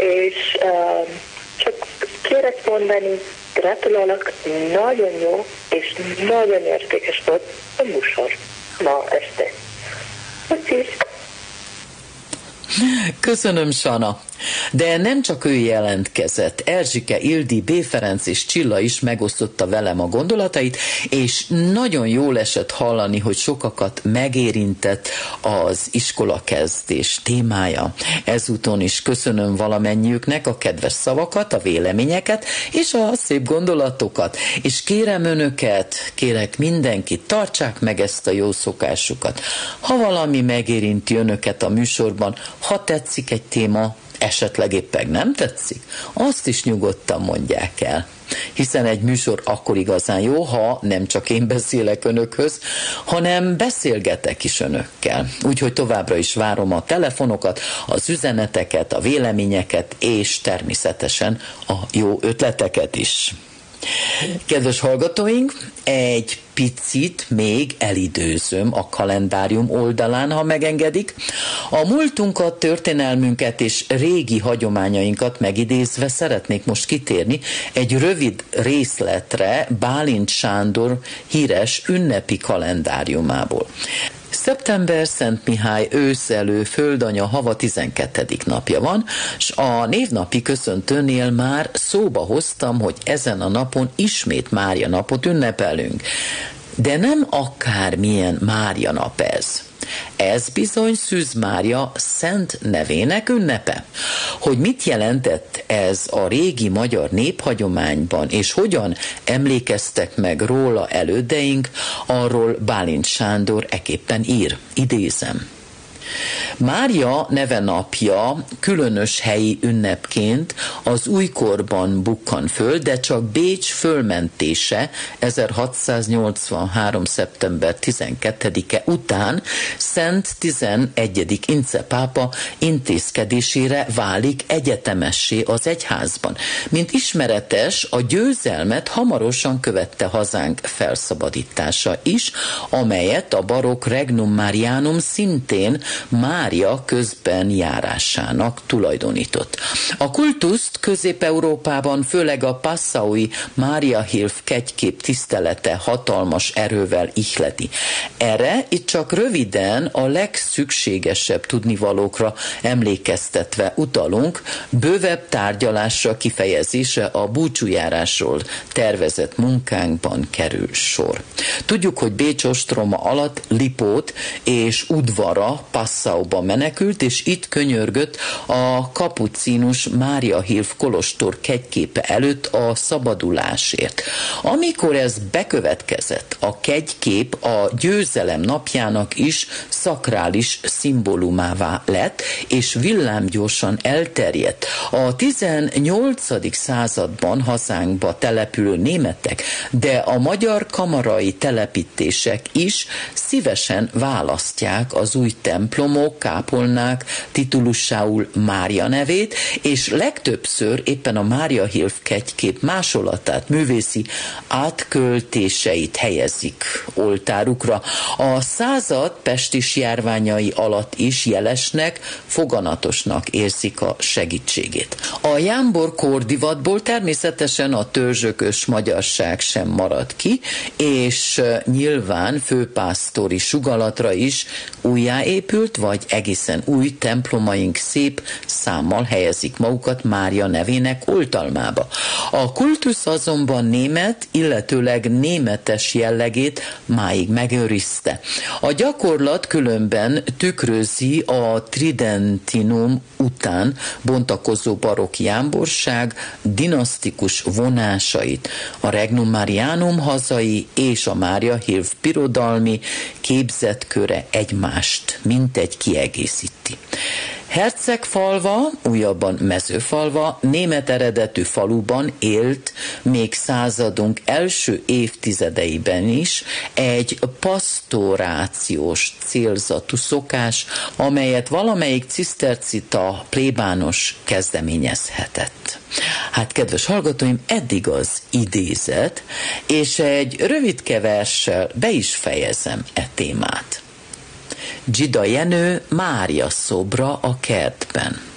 és csak kérek mondani, gratulálok, nagyon jó és nagyon értékes volt a műsor ma este. Köszönöm. Köszönöm, Sana. De nem csak ő jelentkezett. Erzsike, Ildi, B. Ferenc és Csilla is megosztotta velem a gondolatait, és nagyon jól esett hallani, hogy sokakat megérintett az iskolakezdés témája. Ezúton is köszönöm valamennyiüknek a kedves szavakat, a véleményeket és a szép gondolatokat. És kérem önöket, kérek mindenkit, tartsák meg ezt a jó szokásukat. Ha valami megérinti önöket a műsorban, ha tetszik egy téma, esetleg éppen nem tetszik, azt is nyugodtan mondják el. Hiszen egy műsor akkor igazán jó, ha nem csak én beszélek önökhöz, hanem beszélgetek is önökkel. Úgyhogy továbbra is várom a telefonokat, az üzeneteket, a véleményeket, és természetesen a jó ötleteket is. Kedves hallgatóink, egy picit még elidőzöm a kalendárium oldalán, ha megengedik. A múltunkat, történelmünket és régi hagyományainkat megidézve szeretnék most kitérni egy rövid részletre Bálint Sándor híres ünnepi kalendáriumából. Szeptember Szent Mihály őszelő földanya hava 12. napja van, s a névnapi köszöntőnél már szóba hoztam, hogy ezen a napon ismét Mária napot ünnepelünk. De nem akármilyen Mária nap ez. Ez bizony Szűz Mária szent nevének ünnepe. Hogy mit jelentett ez a régi magyar néphagyományban, és hogyan emlékeztek meg róla elődeink, arról Bálint Sándor eképpen ír. Idézem. Mária neve napja különös helyi ünnepként az újkorban bukkan föl, de csak Bécs fölmentése 1683. szeptember 12-e után Szent 11. Ince pápa intézkedésére válik egyetemessé az egyházban. Mint ismeretes, a győzelmet hamarosan követte hazánk felszabadítása is, amelyet a barokk Regnum Marianum szintén Mária közben járásának tulajdonított. A kultuszt Közép-Európában főleg a passaui Mariahilf kegykép tisztelete hatalmas erővel ihleti. Erre itt csak röviden a legszükségesebb tudnivalókra emlékeztetve utalunk, bővebb tárgyalásra kifejezése a búcsújárásról tervezett munkánkban kerül sor. Tudjuk, hogy Bécs ostroma alatt Lipót és udvara Passauba menekült, és itt könyörgött a kapucinus Mariahilf kolostor kegyképe előtt a szabadulásért. Amikor ez bekövetkezett, a kegykép a győzelem napjának is szakrális szimbólumává lett, és villámgyorsan elterjedt. A 18. században hazánkba települő németek, de a magyar kamarai telepítések is szívesen választják az új templomok, kápolnák titulussául Mária nevét, és legtöbbször éppen a Mariahilf kegykép másolatát, művészi átköltéseit helyezik oltárukra. A század pestis járványai alatt is jelesnek, foganatosnak érzik a segítségét. A jámbor kórdivatból természetesen a törzsökös magyarság sem marad ki, és nyilván főpásztori sugallatra is újjáépült, vagy egészen új templomaink szép számmal helyezik magukat Mária nevének oltalmába. A kultusz azonban német, illetőleg németes jellegét máig megőrizte. A gyakorlat különben tükrözi a tridentinum után bontakozó barokk jámborság dinasztikus vonásait, a Regnum Marianum hazai és a Mariahilf birodalmi képzetköre egymást mintegy kiegészíti. Hercegfalva, újabban Mezőfalva, német eredetű faluban élt még századunk első évtizedeiben is egy pasztorációs célzatú szokás, amelyet valamelyik cisztercita plébános kezdeményezhetett. Hát, kedves hallgatóim, eddig az idézet, és egy rövidke verssel be is fejezem e témát. Dzsida Jenő Mária szobra a kertben.